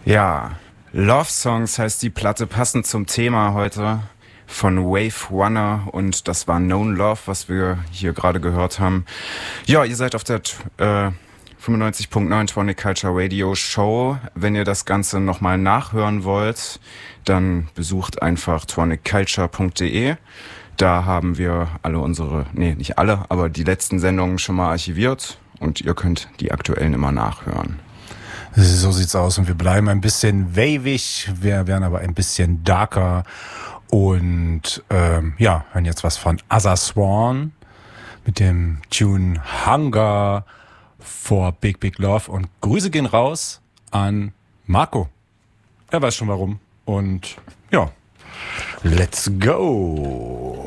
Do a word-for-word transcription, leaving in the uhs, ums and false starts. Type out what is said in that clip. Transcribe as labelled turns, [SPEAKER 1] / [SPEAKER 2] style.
[SPEAKER 1] Ja, Love Songs heißt die Platte, passend zum Thema heute von Wave Runner, und das war Known Love, was wir hier gerade gehört haben. Ja, ihr seid auf der äh, fünfundneunzig Komma neun Tronic Culture Radio Show. Wenn ihr das Ganze nochmal nachhören wollt, dann besucht einfach tronic culture punkt de. Da haben wir alle unsere, nee, nicht alle, aber die letzten Sendungen schon mal archiviert und ihr könnt die aktuellen immer nachhören.
[SPEAKER 2] So sieht's aus, und wir bleiben ein bisschen wavig, wir werden aber ein bisschen darker und ähm, ja, hören jetzt was von Other Swan mit dem Tune Hunger for Big Big Love, und Grüße gehen raus an Marco. Er weiß schon warum, und ja, let's go!